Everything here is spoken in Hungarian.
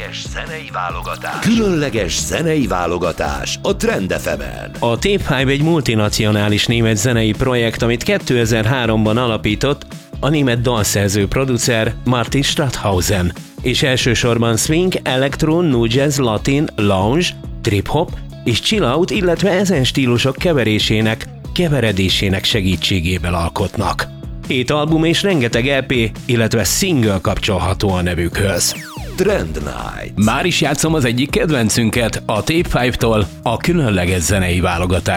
Különleges zenei válogatás a Trend FM-en. A Tape Hive egy multinacionális német zenei projekt, amit 2003-ban alapított a német dalszerző producer Martin Stratthausen, és elsősorban swing, electro, nu jazz, latin, lounge, trip-hop és chill-out, illetve ezen stílusok keveredésének segítségével alkotnak. 7 album és rengeteg EP, illetve single kapcsolható a nevükhöz. Trend Night. Már is játszom az egyik kedvencünket, a Tape Hive-tól, a különleges zenei válogatás.